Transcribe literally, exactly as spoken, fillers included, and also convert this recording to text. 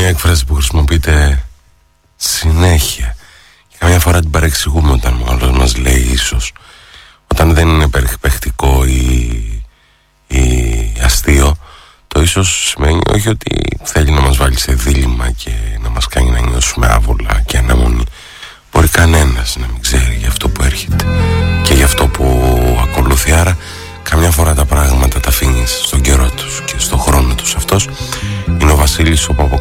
μια έκφραση που χρησιμοποιείται συνέχεια και καμιά φορά την παρεξηγούμε όταν ο άλλος μας λέει ίσως, όταν δεν είναι παιχτικό ή, ή αστείο. Το ίσως σημαίνει όχι ότι θέλει να μας βάλει σε δίλημμα και να μας κάνει να νιώσουμε άβολα και αναμονή. Μπορεί κανένας να μην ξέρει για αυτό που έρχεται και για αυτό που ακολουθεί. Άρα καμιά φορά τα πράγματα τα αφήνεις στον καιρό τους και στον χρόνο τους. Αυτός είναι ο Βασίλης ο Παπα